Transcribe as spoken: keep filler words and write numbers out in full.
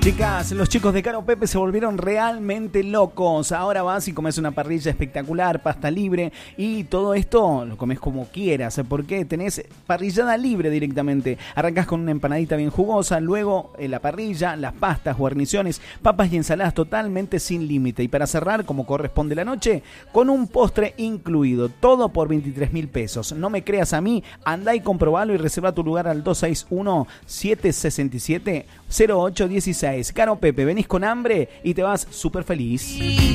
Chicas, los chicos de Caro Pepe se volvieron realmente locos. Ahora vas y comes una parrilla espectacular, pasta libre y todo esto lo comes como quieras, porque tenés parrillada libre directamente. Arrancás con una empanadita bien jugosa, luego eh, la parrilla, las pastas, guarniciones, papas y ensaladas totalmente sin límite. Y para cerrar, como corresponde la noche, con un postre incluido. Todo por veintitrés mil pesos. No me creas a mí, andá y comprobalo y reserva tu lugar al dos seis uno, siete seis siete, cero ocho uno seis. Caro Pepe, venís con hambre y te vas súper feliz.